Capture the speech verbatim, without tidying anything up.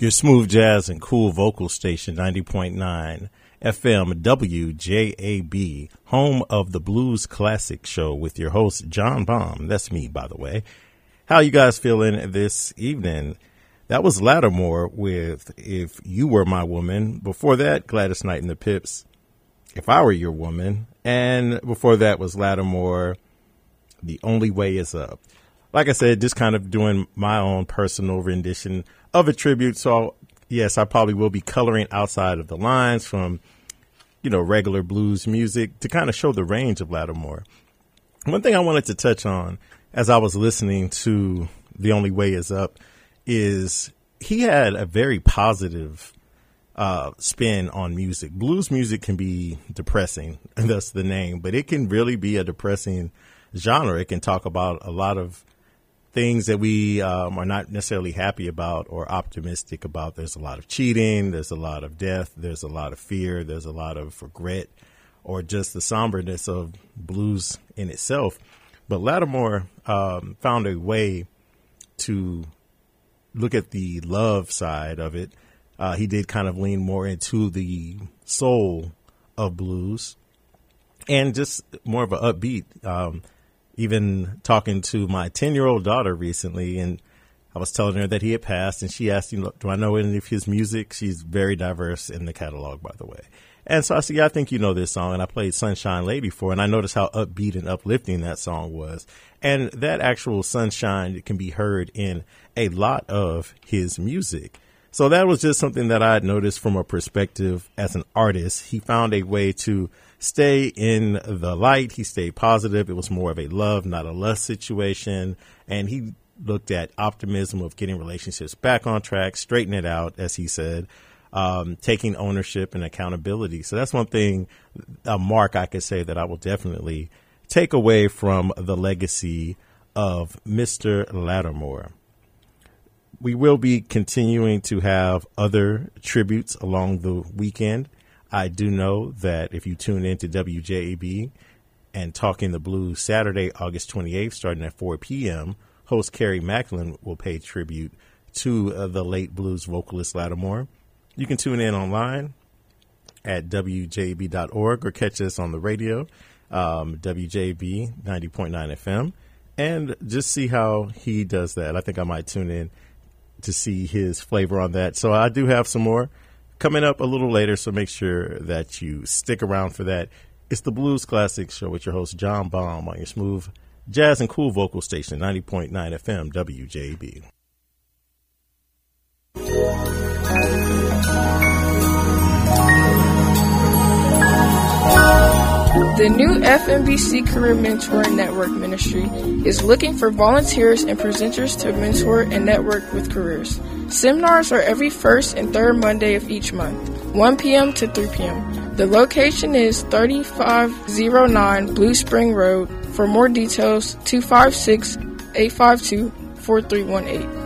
Your smooth jazz and cool vocal station, ninety point nine F M W J A B, home of the Blues Classic Show with your host, John Baum. That's me, by the way. How you guys feeling this evening? That was Lattimore with If You Were My Woman. Before that, Gladys Knight and the Pips, If I Were Your Woman. And before that was Lattimore, The Only Way Is Up. Like I said, just kind of doing my own personal rendition of a tribute. So, yes, I probably will be coloring outside of the lines from, you know, regular blues music to kind of show the range of Lattimore. One thing I wanted to touch on as I was listening to The Only Way Is Up is he had a very positive uh, spin on music. Blues music can be depressing, and that's the name, but it can really be a depressing genre. It can talk about a lot of things that we um, are not necessarily happy about or optimistic about. There's a lot of cheating. There's a lot of death. There's a lot of fear. There's a lot of regret or just the somberness of blues in itself. But Lattimore um, found a way to look at the love side of it. Uh, he did kind of lean more into the soul of blues and just more of an upbeat. Um, even talking to my ten-year-old daughter recently, and I was telling her that he had passed, and she asked, you know, do I know any of his music? She's very diverse in the catalog, by the way. And so I said, yeah, I think you know this song. And I played Sunshine Lady for her, and I noticed how upbeat and uplifting that song was. And that actual sunshine can be heard in a lot of his music. So that was just something that I had noticed from a perspective as an artist. He found a way to stay in the light. He stayed positive. It was more of a love, not a lust situation. And he looked at optimism of getting relationships back on track, straighten it out, as he said, um, taking ownership and accountability. So that's one thing, a mark I could say that I will definitely take away from the legacy of Mister Lattimore. We will be continuing to have other tributes along the weekend. I do know that if you tune in to W J A B and Talking the Blues Saturday, August twenty-eighth, starting at four p.m., host Kerry Macklin will pay tribute to uh, the late blues vocalist Lattimore. You can tune in online at W J A B dot org or catch us on the radio, um, W J A B ninety point nine F M, and just see how he does that. I think I might tune in to see his flavor on that. So I do have some more coming up a little later, so make sure that you stick around for that. It's the Blues Classic Show with your host, John Baum, on your smooth jazz and cool vocal station, ninety point nine F M, W J A B. The new F M B C Career Mentoring Network Ministry is looking for volunteers and presenters to mentor and network with careers. Seminars are every first and third Monday of each month, one p.m. to three p.m. The location is thirty-five oh nine Blue Spring Road. For more details, two five six, eight five two, four three one eight.